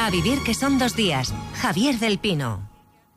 A vivir que son 2 días. Javier del Pino.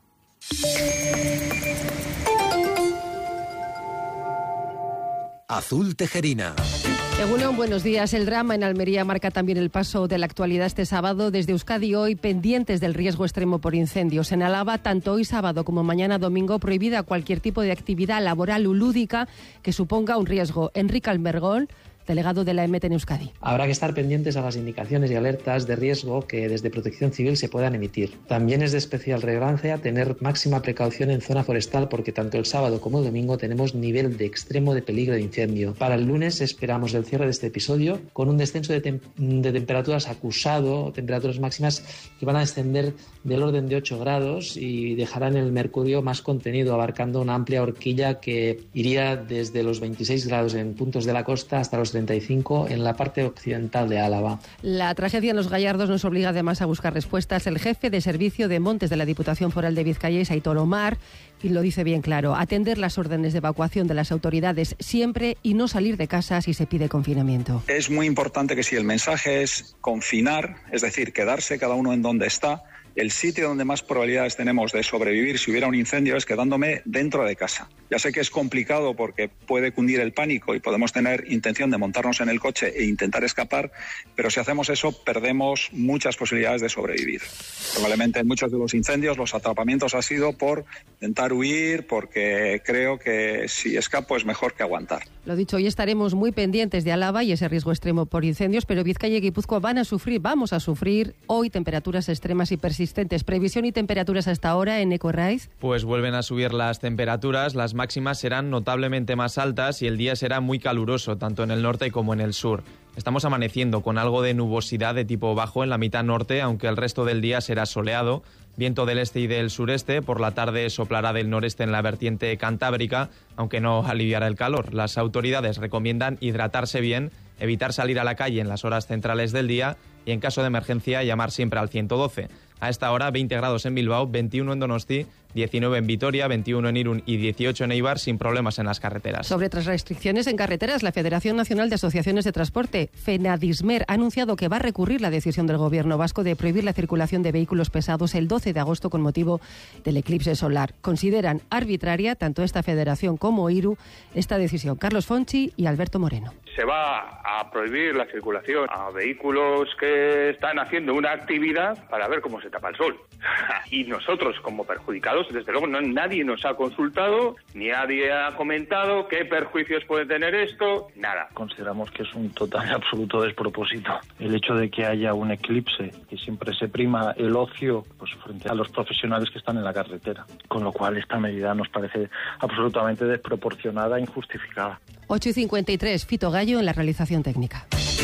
Azul Tejerina. Egunon, buenos días. El drama en Almería marca también el paso de la actualidad este sábado. Desde Euskadi hoy, pendientes del riesgo extremo por incendios. En Álava, tanto hoy sábado como mañana domingo, prohibida cualquier tipo de actividad laboral o lúdica que suponga un riesgo. Enrique Almergol, delegado de la EMET en Euskadi. Habrá que estar pendientes a las indicaciones y alertas de riesgo que desde Protección Civil se puedan emitir. También es de especial relevancia tener máxima precaución en zona forestal porque tanto el sábado como el domingo tenemos nivel de extremo de peligro de incendio. Para el lunes esperamos el cierre de este episodio con un descenso de temperaturas acusado, temperaturas máximas que van a descender del orden de 8 grados y dejarán el mercurio más contenido, abarcando una amplia horquilla que iría desde los 26 grados en puntos de la costa hasta los 35 en la parte occidental de Álava. La tragedia en Los Gallardos nos obliga además a buscar respuestas. El jefe de servicio de montes de la Diputación Foral de Vizcaya es Aitor Omar y lo dice bien claro: atender las órdenes de evacuación de las autoridades siempre y no salir de casa si se pide confinamiento. Es muy importante que si el mensaje es confinar, es decir, quedarse cada uno en donde está, el sitio donde más probabilidades tenemos de sobrevivir si hubiera un incendio es quedándome dentro de casa. Ya sé que es complicado porque puede cundir el pánico y podemos tener intención de montarnos en el coche e intentar escapar, pero si hacemos eso perdemos muchas posibilidades de sobrevivir. Probablemente en muchos de los incendios los atrapamientos ha sido por intentar huir, porque creo que si escapo es mejor que aguantar. Lo dicho, hoy estaremos muy pendientes de Álava y ese riesgo extremo por incendios, pero Vizcaya y Guipúzcoa vamos a sufrir hoy temperaturas extremas y persistentes. Previsión y temperaturas hasta ahora en Ecorraiz. Pues vuelven a subir las temperaturas, las máximas serán notablemente más altas y el día será muy caluroso, tanto en el norte como en el sur. Estamos amaneciendo con algo de nubosidad de tipo bajo en la mitad norte, aunque el resto del día será soleado. Viento del este y del sureste, por la tarde soplará del noreste en la vertiente cantábrica, aunque no aliviará el calor. Las autoridades recomiendan hidratarse bien, evitar salir a la calle en las horas centrales del día y en caso de emergencia llamar siempre al 112. A esta hora 20 grados en Bilbao, 21 en Donosti, 19 en Vitoria, 21 en Irún y 18 en Eibar sin problemas en las carreteras. Sobre otras restricciones en carreteras, la Federación Nacional de Asociaciones de Transporte, FENADISMER, ha anunciado que va a recurrir la decisión del Gobierno vasco de prohibir la circulación de vehículos pesados el 12 de agosto con motivo del eclipse solar. Consideran arbitraria, tanto esta federación como IRU, esta decisión. Carlos Fonchi y Alberto Moreno. Se va a prohibir la circulación a vehículos que están haciendo una actividad para ver cómo se tapa el sol. Y nosotros, como perjudicados, desde luego nadie nos ha consultado, ni nadie ha comentado qué perjuicios puede tener esto, nada. Consideramos que es un total y absoluto despropósito. El hecho de que haya un eclipse, que siempre se prima el ocio, pues frente a los profesionales que están en la carretera. Con lo cual esta medida nos parece absolutamente desproporcionada e injustificada. 8:53, Fito Gallo en la realización técnica.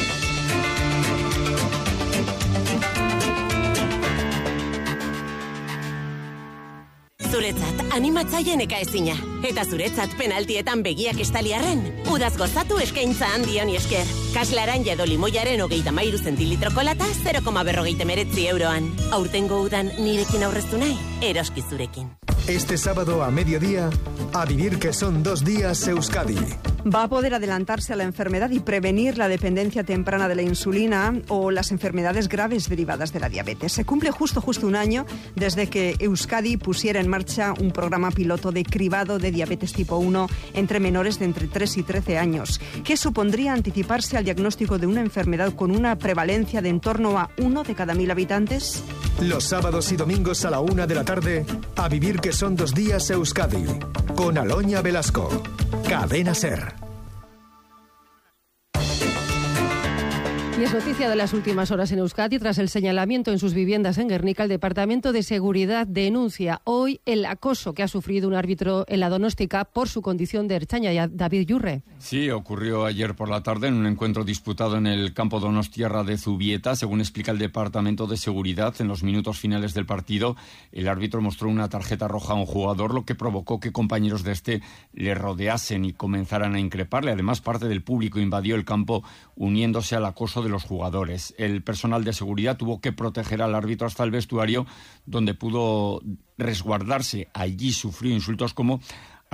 Zuretzat animatzaile nekaezina. Eta zuretzat penaltietan begiak estaliarren. Udaz gozatu eskaintza handi honi esker. Kaslaranja edo limoiaren 33 zentilitroko lata 0,49 euroan. Aurtengo udan nirekin aurreztu nahi? Eroski zurekin. Este sábado a mediodía, a vivir que son 2 días Euskadi. Va a poder adelantarse a la enfermedad y prevenir la dependencia temprana de la insulina o las enfermedades graves derivadas de la diabetes. Se cumple justo un año desde que Euskadi pusiera en marcha un programa piloto de cribado de diabetes tipo 1 entre menores de entre 3 y 13 años, que supondría anticiparse al diagnóstico de una enfermedad con una prevalencia de en torno a 1 de cada 1000 habitantes. Los sábados y domingos a la 1 de la tarde, a vivir que son 2 días Euskadi, con Aloña Velasco. Cadena SER. Y es noticia de las últimas horas en Euskadi. Tras el señalamiento en sus viviendas en Guernica, el Departamento de Seguridad denuncia hoy el acoso que ha sufrido un árbitro en la Donóstica por su condición de ertzaina, David Yurre. Sí, ocurrió ayer por la tarde en un encuentro disputado en el campo Donostiarra de Zubieta. Según explica el Departamento de Seguridad, en los minutos finales del partido, el árbitro mostró una tarjeta roja a un jugador, lo que provocó que compañeros de este le rodeasen y comenzaran a increparle. Además, parte del público invadió el campo uniéndose al acoso de los jugadores. El personal de seguridad tuvo que proteger al árbitro hasta el vestuario, donde pudo resguardarse. Allí sufrió insultos como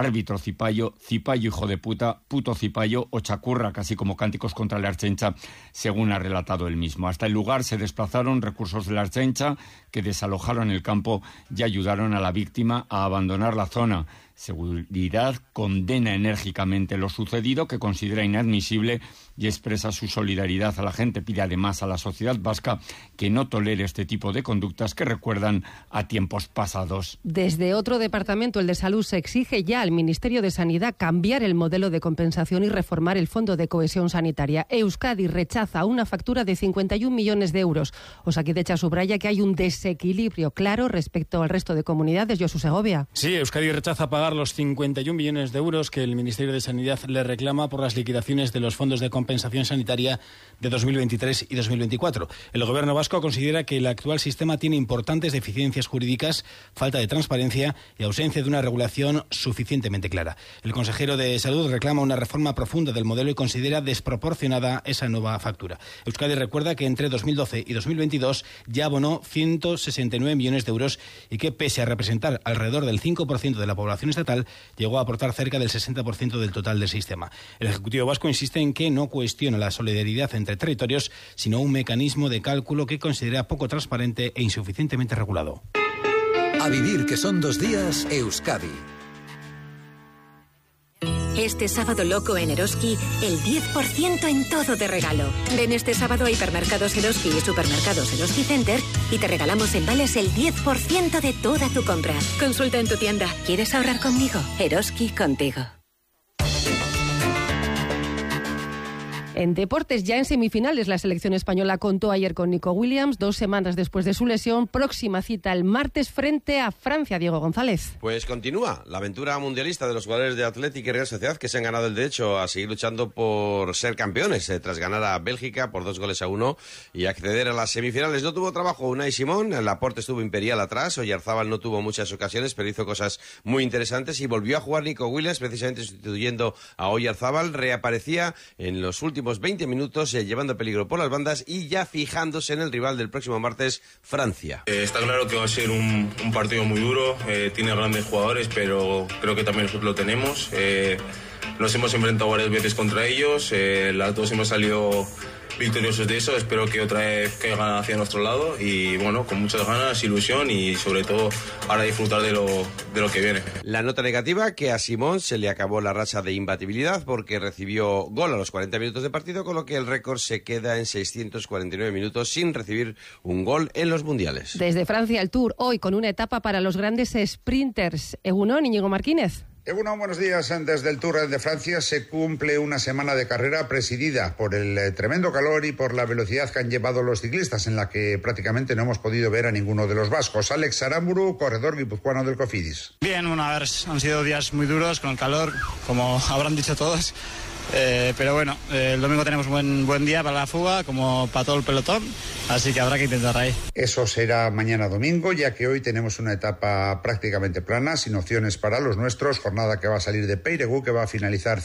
árbitro cipayo, cipayo hijo de puta, puto cipayo o chacurra, casi como cánticos contra la Ertzaintza, según ha relatado él mismo. Hasta el lugar se desplazaron recursos de la Ertzaintza que desalojaron el campo y ayudaron a la víctima a abandonar la zona. Seguridad condena enérgicamente lo sucedido, que considera inadmisible, y expresa su solidaridad a la gente. Pide además a la sociedad vasca que no tolere este tipo de conductas que recuerdan a tiempos pasados. Desde otro departamento, el de Salud, se exige ya al Ministerio de Sanidad cambiar el modelo de compensación y reformar el Fondo de Cohesión Sanitaria. Euskadi rechaza una factura de 51 millones de euros. Osakidetza subraya que hay un desequilibrio claro respecto al resto de comunidades. Josu Segovia. Sí, Euskadi rechaza pagar los 51 millones de euros que el Ministerio de Sanidad le reclama por las liquidaciones de los fondos de compensación sanitaria de 2023 y 2024. El Gobierno vasco considera que el actual sistema tiene importantes deficiencias jurídicas, falta de transparencia y ausencia de una regulación suficientemente clara. El consejero de Salud reclama una reforma profunda del modelo y considera desproporcionada esa nueva factura. Euskadi recuerda que entre 2012 y 2022 ya abonó 169 millones de euros y que, pese a representar alrededor del 5% de la población estatal, llegó a aportar cerca del 60% del total del sistema. El Ejecutivo vasco insiste en que no cuestiona la solidaridad entre territorios, sino un mecanismo de cálculo que considera poco transparente e insuficientemente regulado. A vivir que son 2 días, Euskadi. Este sábado loco en Eroski, el 10% en todo de regalo. Ven este sábado a Hipermercados Eroski y Supermercados Eroski Center y te regalamos en vales el 10% de toda tu compra. Consulta en tu tienda. ¿Quieres ahorrar conmigo? Eroski contigo. En deportes, ya en semifinales, la selección española contó ayer con Nico Williams, 2 semanas después de su lesión. Próxima cita el martes frente a Francia. Diego González. Pues continúa la aventura mundialista de los jugadores de Athletic y Real Sociedad, que se han ganado el derecho a seguir luchando por ser campeones, tras ganar a Bélgica por 2-1 y acceder a las semifinales. No tuvo trabajo Unai Simón, Laporte estuvo imperial atrás, Oyarzábal no tuvo muchas ocasiones, pero hizo cosas muy interesantes y volvió a jugar Nico Williams, precisamente sustituyendo a Oyarzábal. Reaparecía en los últimos 20 minutos, llevando peligro por las bandas y ya fijándose en el rival del próximo martes, Francia. Está claro que va a ser un partido muy duro, tiene grandes jugadores, pero creo que también nosotros lo tenemos. Nos hemos enfrentado varias veces contra ellos, las dos hemos salido victoriosos de eso. Espero que otra vez caigan hacia nuestro lado y bueno, con muchas ganas, ilusión y sobre todo ahora disfrutar de lo que viene. La nota negativa, que a Simón se le acabó la racha de imbatibilidad porque recibió gol a los 40 minutos de partido, con lo que el récord se queda en 649 minutos sin recibir un gol en los mundiales. Desde Francia el Tour, hoy con una etapa para los grandes sprinters. Egunon, Íñigo Martínez. Buenos días. Desde el Tour de Francia se cumple una semana de carrera presidida por el tremendo calor y por la velocidad que han llevado los ciclistas, en la que prácticamente no hemos podido ver a ninguno de los vascos. Alex Aramburu, corredor guipuzcoano del Cofidis. Bien, han sido días muy duros con el calor, como habrán dicho todos. Pero bueno, el domingo tenemos buen día para la fuga, como para todo el pelotón, así que habrá que intentar ahí. Eso será mañana domingo, ya que hoy tenemos una etapa prácticamente plana, sin opciones para los nuestros, jornada que va a salir de Peyregú, que va a finalizar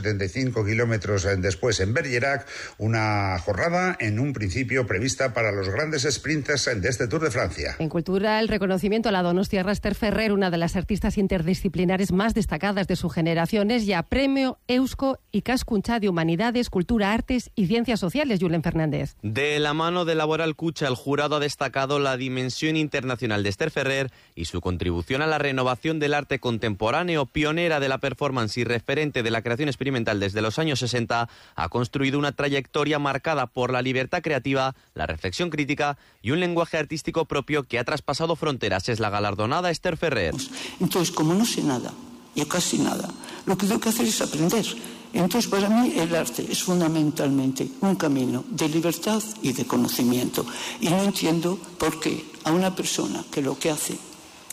175 kilómetros después en Bergerac, una jornada en un principio prevista para los grandes sprinters de este Tour de Francia. En cultura, el reconocimiento a la donostiarra Esther Ferrer, una de las artistas interdisciplinares más destacadas de su generación, es ya Premio Eusko y Ikaskuntza de Humanidades, Cultura, Artes y Ciencias Sociales. Julen Fernández. De la mano de Laboral Cucha, el jurado ha destacado la dimensión internacional de Esther Ferrer y su contribución a la renovación del arte contemporáneo. Pionera de la performance y referente de la creación experimental desde los años 60, ha construido una trayectoria marcada por la libertad creativa, la reflexión crítica y un lenguaje artístico propio que ha traspasado fronteras. Es la galardonada Esther Ferrer. Entonces, como no sé nada, yo casi nada, lo que tengo que hacer es aprender. Entonces, para mí, el arte es fundamentalmente un camino de libertad y de conocimiento. Y no entiendo por qué a una persona que lo que hace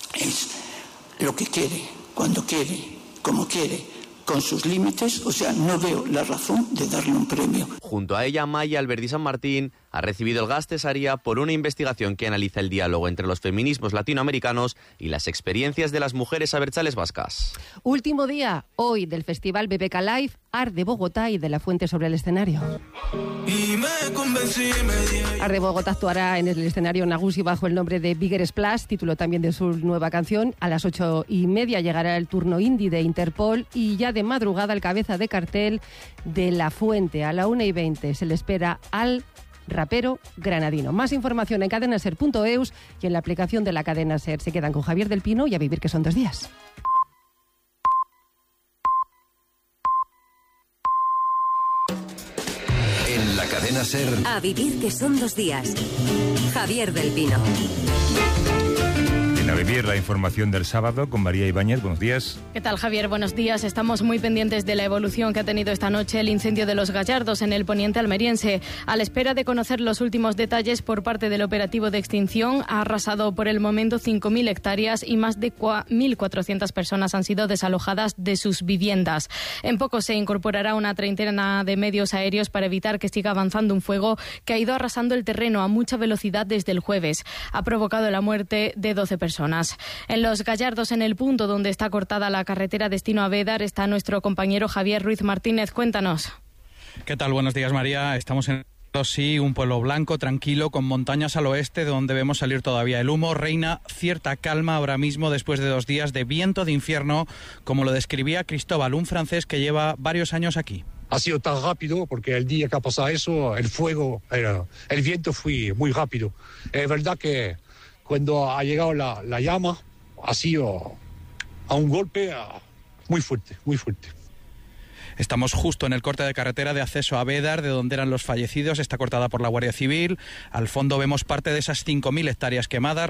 es lo que quiere, cuando quiere, como quiere, con sus límites, o sea, no veo la razón de darle un premio. Junto a ella, Maya Alberdi San Martín ha recibido el Gas Tesaria por una investigación que analiza el diálogo entre los feminismos latinoamericanos y las experiencias de las mujeres abertzales vascas. Último día, hoy, del Festival BBK Live, Art de Bogotá y de La Fuente sobre el escenario. Y me me convencí, me dije. Arde Bogotá actuará en el escenario Nagusi bajo el nombre de Bigger Splash, título también de su nueva canción. A las 8:30 llegará el turno indie de Interpol y ya de madrugada el cabeza de cartel de La Fuente. A la 1:20 se le espera al rapero granadino. Más información en cadenaser.eus y en la aplicación de la Cadena Ser. Se quedan con Javier del Pino y a vivir que son 2 días. En la Cadena Ser. A vivir que son 2 días. Javier del Pino. A vivir la información del sábado con María Ibáñez. Buenos días. ¿Qué tal, Javier? Buenos días. Estamos muy pendientes de la evolución que ha tenido esta noche el incendio de Los Gallardos en el poniente almeriense. A la espera de conocer los últimos detalles por parte del operativo de extinción, ha arrasado por el momento 5.000 hectáreas y más de 1.400 personas han sido desalojadas de sus viviendas. En poco se incorporará una treintena de medios aéreos para evitar que siga avanzando un fuego que ha ido arrasando el terreno a mucha velocidad desde el jueves. Ha provocado la muerte de 12 personas. En Los Gallardos, en el punto donde está cortada la carretera destino a Bédar, está nuestro compañero Javier Ruiz Martínez. Cuéntanos. ¿Qué tal? Buenos días, María. Estamos en sí, un pueblo blanco, tranquilo, con montañas al oeste, de donde vemos salir todavía el humo. Reina cierta calma ahora mismo después de 2 días de viento de infierno, como lo describía Cristóbal, un francés que lleva varios años aquí. Ha sido tan rápido porque el día que ha pasado eso, el fuego, el viento fue muy rápido. Es verdad que cuando ha llegado la llama, ha sido a un golpe muy fuerte, muy fuerte. Estamos justo en el corte de carretera de acceso a Bédar, de donde eran los fallecidos. Está cortada por la Guardia Civil. Al fondo vemos parte de esas 5.000 hectáreas quemadas.